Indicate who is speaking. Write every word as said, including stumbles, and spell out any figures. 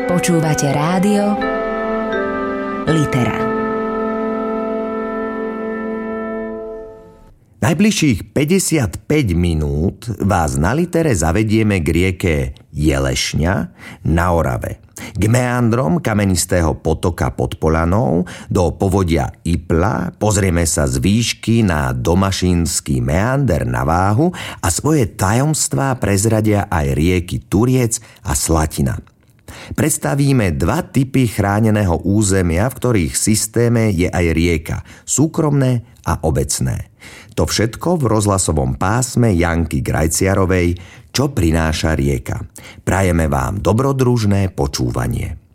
Speaker 1: Počúvate rádio Litera.
Speaker 2: Najbližších päťdesiatpäť minút vás na Litere zavedieme k rieke Jelešňa na Orave, k meandrom kamenistého potoka pod Polanou, do povodia Ipla, pozrieme sa z výšky na domašínsky meander na Váhu a svoje tajomstvá prezradia aj rieky Turiec a Slatina. Predstavíme dva typy chráneného územia, v ktorých systéme je aj rieka, súkromné a obecné. To všetko v rozhlasovom pásme Janky Grajciarovej, Čo prináša rieka. Prajeme vám dobrodružné počúvanie.